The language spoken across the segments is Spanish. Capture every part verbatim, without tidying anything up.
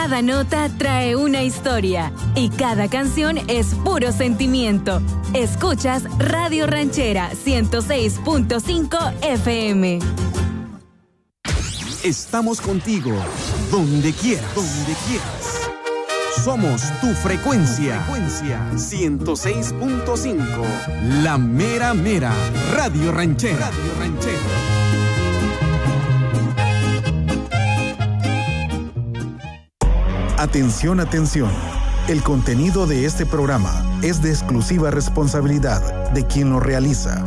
Cada nota trae una historia y cada canción es puro sentimiento. Escuchas Radio Ranchera ciento seis punto cinco F M. Estamos contigo, donde quieras, donde quieras. Somos tu frecuencia, frecuencia ciento seis punto cinco. La mera mera, Radio Ranchera. Radio Ranchera. Atención, atención. El contenido de este programa es de exclusiva responsabilidad de quien lo realiza.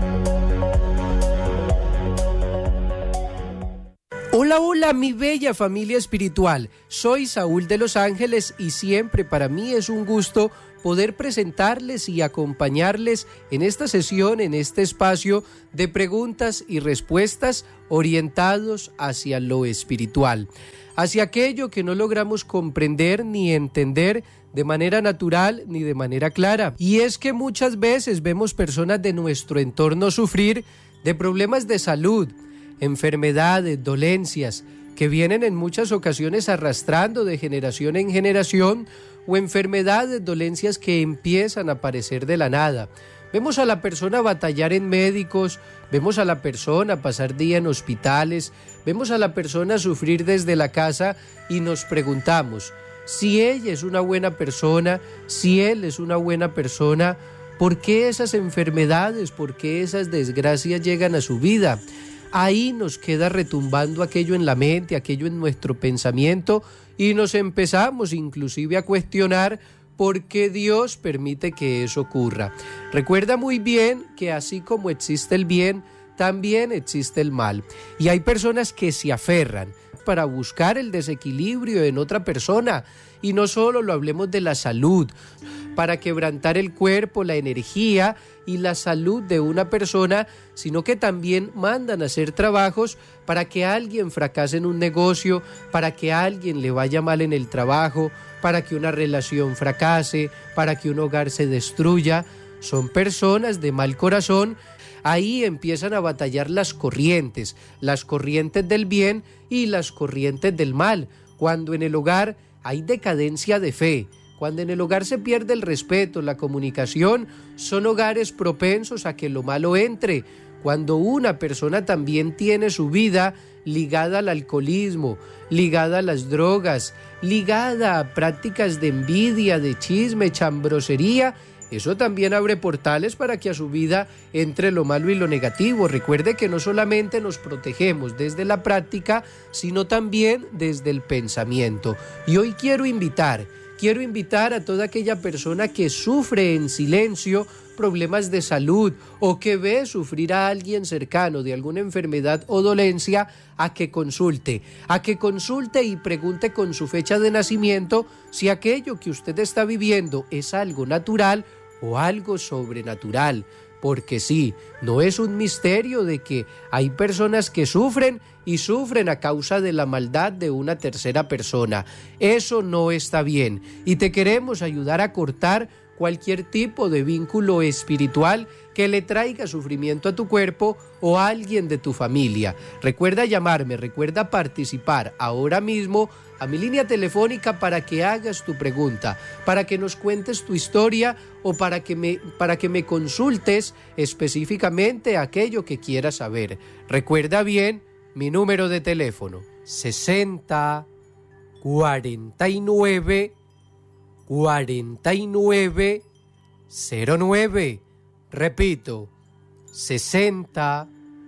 Hola, hola, mi bella familia espiritual. Soy Saúl de Los Ángeles y siempre para mí es un gusto poder presentarles y acompañarles en esta sesión, en este espacio de preguntas y respuestas orientados hacia lo espiritual, hacia aquello que no logramos comprender ni entender de manera natural ni de manera clara. Y es que muchas veces vemos personas de nuestro entorno sufrir de problemas de salud, enfermedades, dolencias, que vienen en muchas ocasiones arrastrando de generación en generación, o enfermedades, dolencias que empiezan a aparecer de la nada. Vemos a la persona batallar en médicos, vemos a la persona pasar día en hospitales, vemos a la persona sufrir desde la casa y nos preguntamos, si ella es una buena persona, si él es una buena persona, ¿por qué esas enfermedades, por qué esas desgracias llegan a su vida? Ahí nos queda retumbando aquello en la mente, aquello en nuestro pensamiento y nos empezamos inclusive a cuestionar por qué Dios permite que eso ocurra. Recuerda muy bien que así como existe el bien, también existe el mal. Y hay personas que se aferran para buscar el desequilibrio en otra persona. Y no solo lo hablemos de la salud, para quebrantar el cuerpo, la energía y la salud de una persona, sino que también mandan a hacer trabajos para que alguien fracase en un negocio, para que a alguien le vaya mal en el trabajo, para que una relación fracase, para que un hogar se destruya. Son personas de mal corazón. Ahí empiezan a batallar las corrientes, las corrientes del bien y las corrientes del mal. Cuando en el hogar hay decadencia de fe, cuando en el hogar se pierde el respeto, la comunicación, son hogares propensos a que lo malo entre. Cuando una persona también tiene su vida ligada al alcoholismo, ligada a las drogas, ligada a prácticas de envidia, de chisme, chambrosería, eso también abre portales para que a su vida entre lo malo y lo negativo. Recuerde que no solamente nos protegemos desde la práctica, sino también desde el pensamiento. Y hoy quiero invitar, quiero invitar a toda aquella persona que sufre en silencio problemas de salud o que ve sufrir a alguien cercano de alguna enfermedad o dolencia, a que consulte, a que consulte y pregunte con su fecha de nacimiento si aquello que usted está viviendo es algo natural o algo sobrenatural, porque sí, no es un misterio de que hay personas que sufren y sufren a causa de la maldad de una tercera persona. Eso no está bien y te queremos ayudar a cortar cualquier tipo de vínculo espiritual que le traiga sufrimiento a tu cuerpo o a alguien de tu familia. Recuerda llamarme, recuerda participar ahora mismo a mi línea telefónica para que hagas tu pregunta, para que nos cuentes tu historia o para que me, para que me consultes específicamente aquello que quieras saber. Recuerda bien mi número de teléfono, sesenta, cuarenta y nueve, cuarenta y nueve, cero nueve. Repito, sesenta,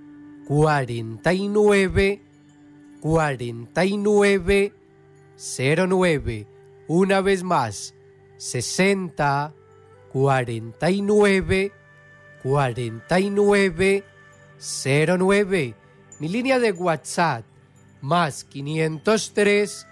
cuarenta y nueve, cuarenta y nueve, cero nueve. Una vez más, sesenta, cuarenta y nueve, cuarenta y nueve, cero nueve. Mi línea de WhatsApp, más quinientos tres,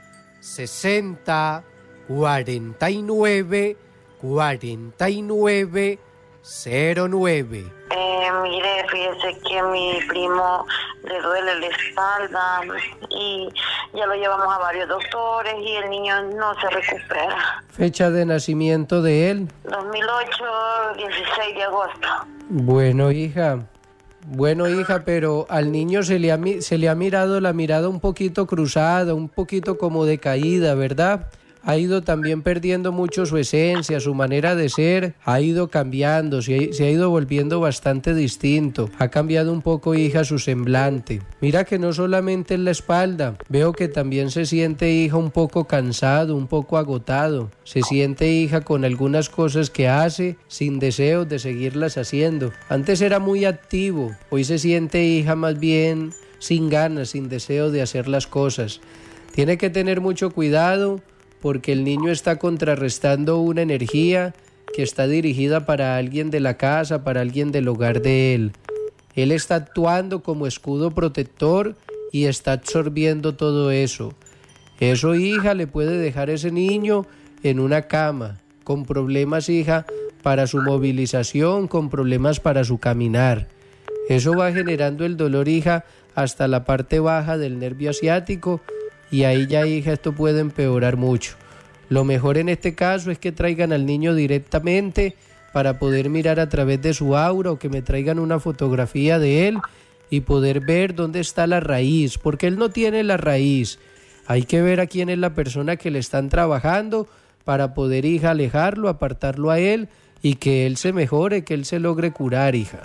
sesenta, cuarenta y nueve, cuarenta y nueve, cero nueve. Eh, mire, fíjese que a mi primo le duele la espalda y ya lo llevamos a varios doctores y el niño no se recupera. ¿Fecha de nacimiento de él? dos mil ocho, dieciséis de agosto. Bueno, hija, Bueno, hija, pero al niño se le ha, se le ha mirado la mirada un poquito cruzada, un poquito como decaída, ¿verdad? Ha ido también perdiendo mucho su esencia, su manera de ser, ha ido cambiando, se ha, se ha ido volviendo bastante distinto. Ha cambiado un poco, hija, su semblante. Mira que no solamente en la espalda, veo que también se siente, hija, un poco cansado, un poco agotado. Se siente, hija, con algunas cosas que hace sin deseo de seguirlas haciendo. Antes era muy activo, hoy se siente, hija, más bien sin ganas, sin deseo de hacer las cosas. Tiene que tener mucho cuidado, porque el niño está contrarrestando una energía que está dirigida para alguien de la casa, para alguien del hogar de él. Él está actuando como escudo protector y está absorbiendo todo eso. Eso, hija, le puede dejar a ese niño en una cama, con problemas, hija, para su movilización, con problemas para su caminar. Eso va generando el dolor, hija, hasta la parte baja del nervio asiático, y ahí ya, hija, esto puede empeorar mucho. Lo mejor en este caso es que traigan al niño directamente para poder mirar a través de su aura, o que me traigan una fotografía de él y poder ver dónde está la raíz, porque él no tiene la raíz. Hay que ver a quién es la persona que le están trabajando para poder, hija, alejarlo, apartarlo a él y que él se mejore, que él se logre curar, hija.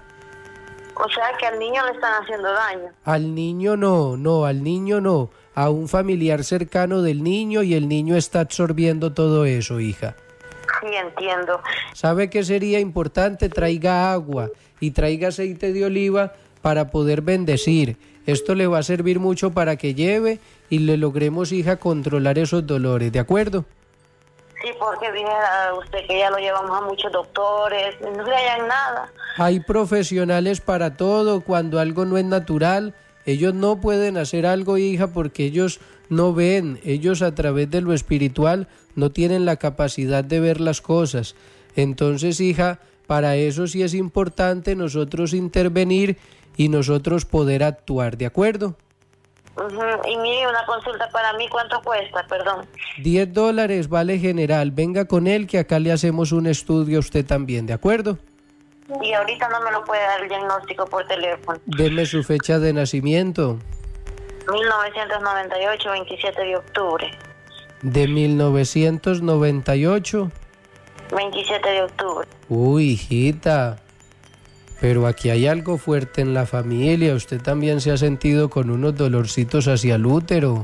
O sea que al niño le están haciendo daño. Al niño no, no, al niño no. A un familiar cercano del niño, y el niño está absorbiendo todo eso, hija. Sí, entiendo. ¿Sabe qué sería importante? Traiga agua y traiga aceite de oliva para poder bendecir. Esto le va a servir mucho para que lleve y le logremos, hija, controlar esos dolores, ¿de acuerdo? Sí, porque dije a usted que ya lo llevamos a muchos doctores, no le hayan nada. Hay profesionales para todo. Cuando algo no es natural, ellos no pueden hacer algo, hija, porque ellos no ven. Ellos, a través de lo espiritual, no tienen la capacidad de ver las cosas. Entonces, hija, para eso sí es importante nosotros intervenir y nosotros poder actuar, ¿de acuerdo? Uh-huh. Y mire, una consulta para mí, ¿cuánto cuesta? Perdón. diez dólares vale, general. Venga con él, que acá le hacemos un estudio a usted también, ¿de acuerdo? Y ahorita no me lo puede dar el diagnóstico por teléfono. Deme su fecha de nacimiento. mil novecientos noventa y ocho, veintisiete de octubre. De mil novecientos noventa y ocho. veintisiete de octubre. Uy, hijita. Pero aquí hay algo fuerte en la familia. Usted también se ha sentido con unos dolorcitos hacia el útero.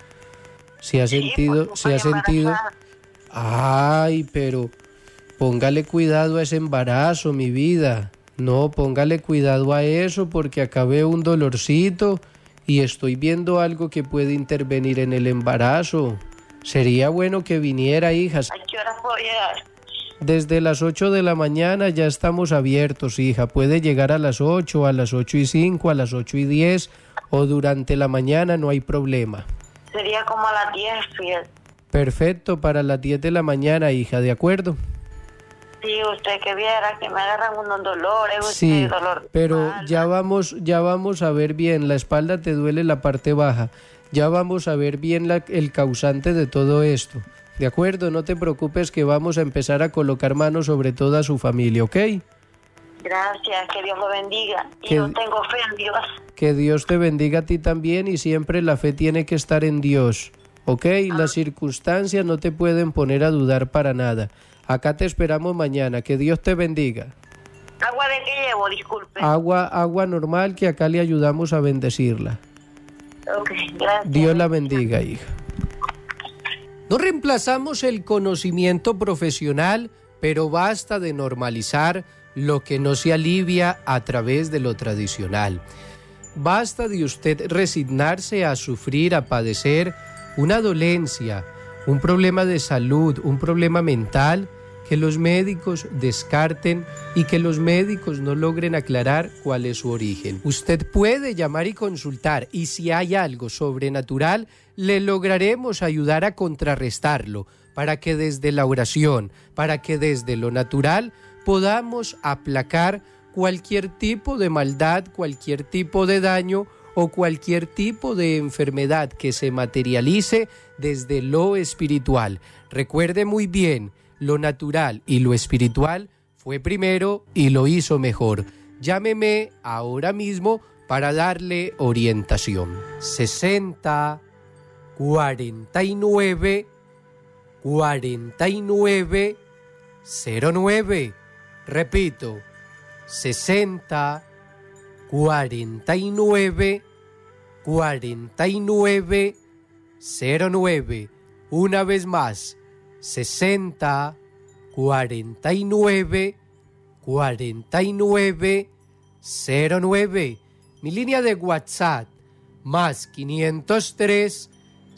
Se ha Sí, sentido, porque se ha estoy sentido. embarazada. Ay, pero póngale cuidado a ese embarazo, mi vida. No, póngale cuidado a eso, porque acá veo un dolorcito y estoy viendo algo que puede intervenir en el embarazo. Sería bueno que viniera, hijas. ¿A qué hora puedo llegar? Desde las ocho de la mañana ya estamos abiertos, hija. Puede llegar a las ocho, a las ocho y cinco, a las ocho y diez, o durante la mañana, no hay problema. Sería como a las diez, fíjate. Perfecto, para las diez de la mañana, hija, ¿de acuerdo? Sí, usted que viera que me agarran unos dolores. Sí, usted, dolor pero espalda. ya vamos, ya vamos a ver bien. La espalda te duele la parte baja. Ya vamos a ver bien la, el causante de todo esto. ¿De acuerdo? No te preocupes, que vamos a empezar a colocar manos sobre toda su familia, ¿ok? Gracias, que Dios lo bendiga. Y Que- yo tengo fe en Dios. Que Dios te bendiga a ti también, y siempre la fe tiene que estar en Dios, ¿ok? Las circunstancias no te pueden poner a dudar para nada. Acá te esperamos mañana. Que Dios te bendiga. ¿Agua de qué llevo? Disculpe. Agua, agua normal, que acá le ayudamos a bendecirla. Ok, gracias. Dios la bendiga, hija. No reemplazamos el conocimiento profesional, pero basta de normalizar lo que no se alivia a través de lo tradicional. Basta de usted resignarse a sufrir, a padecer una dolencia, un problema de salud, un problema mental, que los médicos descarten y que los médicos no logren aclarar cuál es su origen. Usted puede llamar y consultar, y si hay algo sobrenatural, le lograremos ayudar a contrarrestarlo, para que desde la oración, para que desde lo natural podamos aplacar cualquier tipo de maldad, cualquier tipo de daño o cualquier tipo de enfermedad que se materialice desde lo espiritual. Recuerde muy bien, lo natural y lo espiritual fue primero y lo hizo mejor. Llámeme ahora mismo para darle orientación. sesenta, cuarenta y nueve, cuarenta y nueve, cero nueve. Repito, sesenta, cuarenta y nueve, cuarenta y nueve, cero nueve. Una vez más, sesenta, cuarenta y nueve, cuarenta y nueve, cero nueve. Mi línea de WhatsApp, más quinientos tres,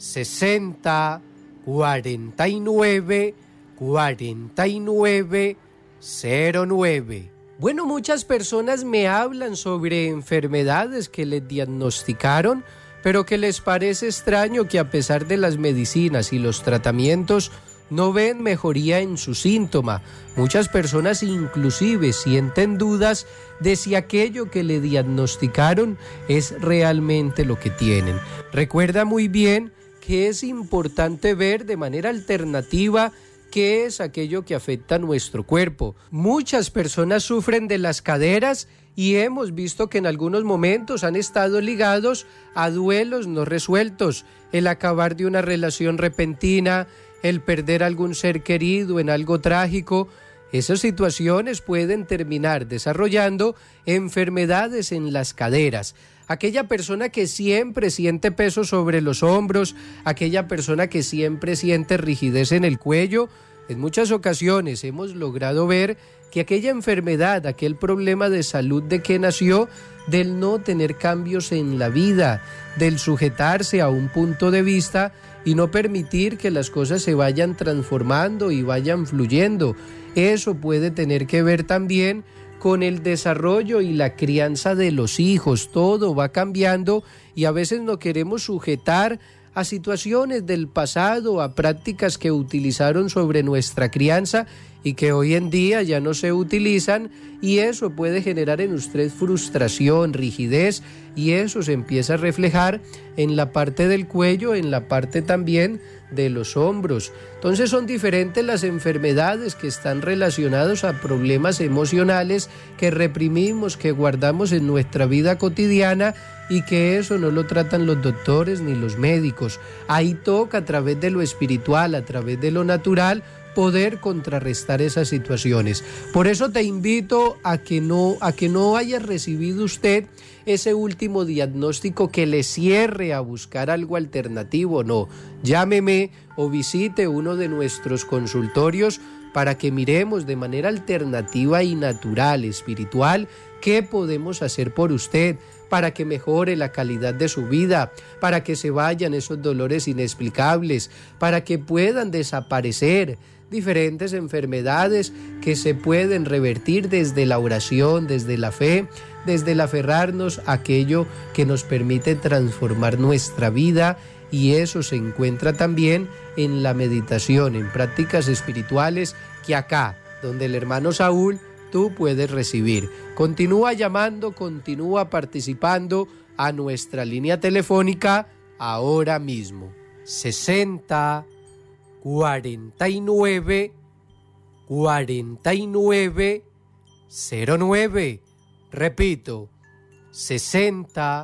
sesenta, cuarenta y nueve, cuarenta y nueve, cero nueve. Bueno, muchas personas me hablan sobre enfermedades que les diagnosticaron, pero que les parece extraño que a pesar de las medicinas y los tratamientos no ven mejoría en su síntoma. Muchas personas inclusive sienten dudas de si aquello que le diagnosticaron es realmente lo que tienen. Recuerda muy bien que es importante ver de manera alternativa qué es aquello que afecta a nuestro cuerpo. Muchas personas sufren de las caderas y hemos visto que en algunos momentos han estado ligados a duelos no resueltos, el acabar de una relación repentina, el perder algún ser querido en algo trágico. Esas situaciones pueden terminar desarrollando enfermedades en las caderas. Aquella persona que siempre siente peso sobre los hombros, aquella persona que siempre siente rigidez en el cuello, en muchas ocasiones hemos logrado ver que aquella enfermedad, aquel problema de salud de que nació, del no tener cambios en la vida, del sujetarse a un punto de vista y no permitir que las cosas se vayan transformando y vayan fluyendo. Eso puede tener que ver también con el desarrollo y la crianza de los hijos. Todo va cambiando y a veces no queremos sujetar a situaciones del pasado, a prácticas que utilizaron sobre nuestra crianza y que hoy en día ya no se utilizan, y eso puede generar en usted frustración, rigidez, y eso se empieza a reflejar en la parte del cuello, en la parte también de los hombros. Entonces son diferentes las enfermedades que están relacionadas a problemas emocionales que reprimimos, que guardamos en nuestra vida cotidiana, y que eso no lo tratan los doctores ni los médicos. Ahí toca a través de lo espiritual, a través de lo natural, poder contrarrestar esas situaciones. Por eso te invito a que no, a que no haya recibido usted ese último diagnóstico que le cierre a buscar algo alternativo. No, llámeme o visite uno de nuestros consultorios para que miremos de manera alternativa y natural, espiritual, qué podemos hacer por usted, para que mejore la calidad de su vida, para que se vayan esos dolores inexplicables, para que puedan desaparecer diferentes enfermedades que se pueden revertir desde la oración, desde la fe, desde el aferrarnos a aquello que nos permite transformar nuestra vida, y eso se encuentra también en la meditación, en prácticas espirituales que acá, donde el hermano Saúl, tú puedes recibir. Continúa llamando, continúa participando a nuestra línea telefónica ahora mismo. sesenta, cuarenta y nueve, cuarenta y nueve, cero nueve. Repito, sesenta,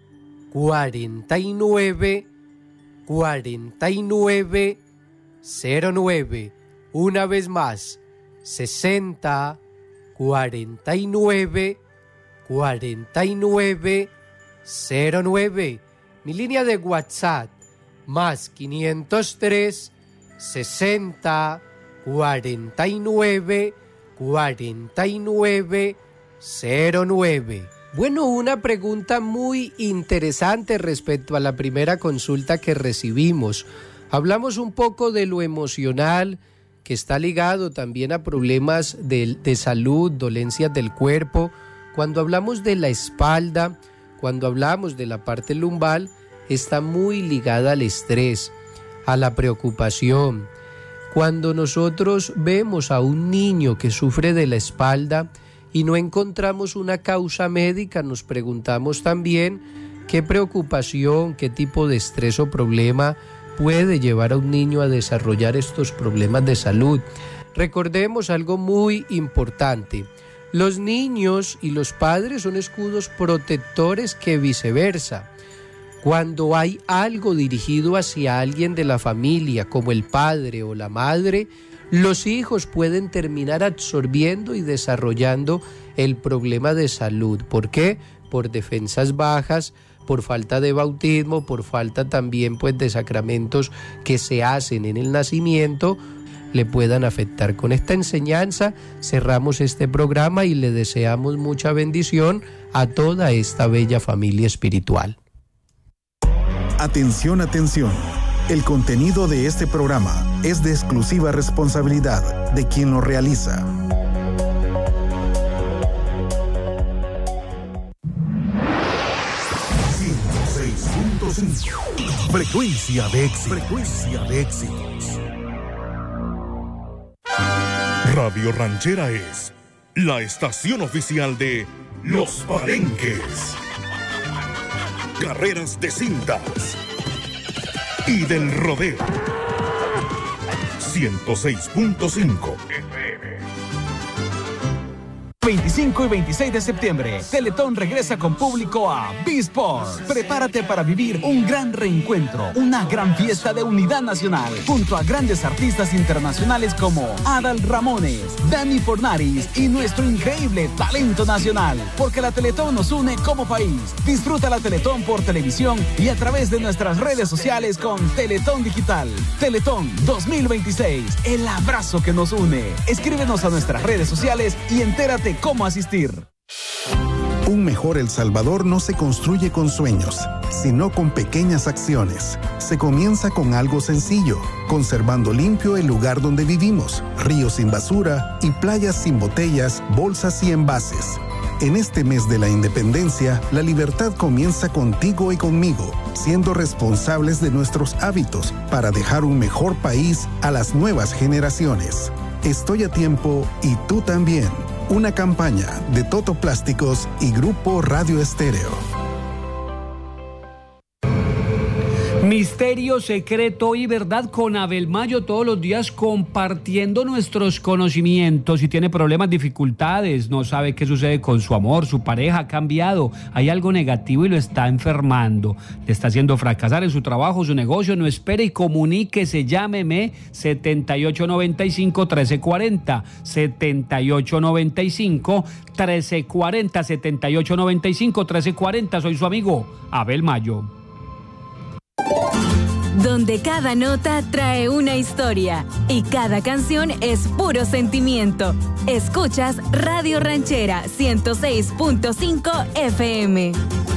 cuarenta y nueve, cuarenta y nueve, cero nueve. Una vez más, sesenta, cuarenta y nueve, cuarenta y nueve, cero nueve. Mi línea de WhatsApp, más quinientos tres, sesenta, cuarenta y nueve, cuarenta y nueve, cero nueve. Bueno, una pregunta muy interesante respecto a la primera consulta que recibimos. Hablamos un poco de lo emocional, que está ligado también a problemas de, de salud, dolencias del cuerpo. Cuando hablamos de la espalda, cuando hablamos de la parte lumbar, está muy ligada al estrés, a la preocupación. Cuando nosotros vemos a un niño que sufre de la espalda y no encontramos una causa médica, nos preguntamos también qué preocupación, qué tipo de estrés o problema puede llevar a un niño a desarrollar estos problemas de salud. Recordemos algo muy importante. Los niños y los padres son escudos protectores que viceversa. Cuando hay algo dirigido hacia alguien de la familia, como el padre o la madre, los hijos pueden terminar absorbiendo y desarrollando el problema de salud. ¿Por qué? Por defensas bajas, por falta de bautismo, por falta también pues de sacramentos que se hacen en el nacimiento, le puedan afectar. Con esta enseñanza cerramos este programa y le deseamos mucha bendición a toda esta bella familia espiritual. Atención, atención. El contenido de este programa es de exclusiva responsabilidad de quien lo realiza. ciento seis punto cinco. Frecuencia de éxitos. Frecuencia de éxitos. Radio Ranchera es la estación oficial de Los Palenques, carreras de cintas y del rodeo. ciento seis punto cinco F M. veinticinco y veintiséis de septiembre, Teletón regresa con público a B-Sport. Prepárate para vivir un gran reencuentro, una gran fiesta de unidad nacional, junto a grandes artistas internacionales como Adal Ramones, Dani Fornaris y nuestro increíble talento nacional. Porque la Teletón nos une como país. Disfruta la Teletón por televisión y a través de nuestras redes sociales con Teletón Digital. Teletón dos mil veintiséis, el abrazo que nos une. Escríbenos a nuestras redes sociales y entérate cómo asistir. Un mejor El Salvador no se construye con sueños, sino con pequeñas acciones. Se comienza con algo sencillo, conservando limpio el lugar donde vivimos, ríos sin basura y playas sin botellas, bolsas y envases. En este mes de la independencia, la libertad comienza contigo y conmigo, siendo responsables de nuestros hábitos para dejar un mejor país a las nuevas generaciones. Estoy a tiempo y tú también. Una campaña de Toto Plásticos y Grupo Radio Estéreo. Misterio, secreto y verdad con Abel Mayo, todos los días compartiendo nuestros conocimientos. Si tiene problemas, dificultades, no sabe qué sucede con su amor, su pareja ha cambiado, hay algo negativo y lo está enfermando, le está haciendo fracasar en su trabajo, su negocio, no espere y comuníquese, llámeme setenta y ocho noventa y cinco, trece cuarenta, setenta y ocho noventa y cinco, trece cuarenta, setenta y ocho noventa y cinco, trece cuarenta, soy su amigo Abel Mayo. Donde cada nota trae una historia y cada canción es puro sentimiento. Escuchas Radio Ranchera ciento seis punto cinco F M.